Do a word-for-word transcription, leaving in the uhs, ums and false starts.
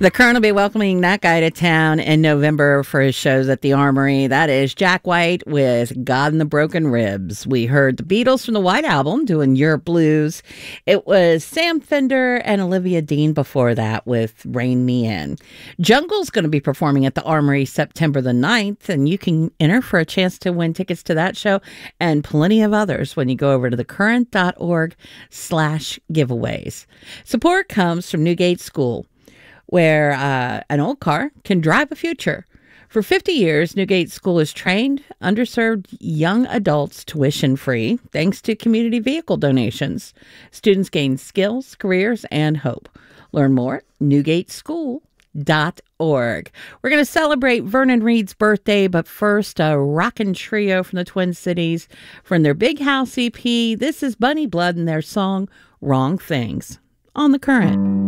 The Current will be welcoming that guy to town in November for his shows at the Armory. That is Jack White with God and the Broken Ribs. We heard the Beatles from the White Album doing Europe Blues. It was Sam Fender and Olivia Dean before that with Rain Me In. Jungle's going to be performing at the Armory September the ninth, and you can enter for a chance to win tickets to that show and plenty of others when you go over to thecurrent.org slash giveaways. Support comes from Newgate School, where uh, an old car can drive a future. For fifty years, Newgate School has trained underserved young adults tuition-free thanks to community vehicle donations. Students gain skills, careers, and hope. Learn more at newgate school dot org. We're going to celebrate Vernon Reid's birthday, but first, a rockin' trio from the Twin Cities from their Big House E P. This is Bunny Blood and their song, Wrong Things, on The Current.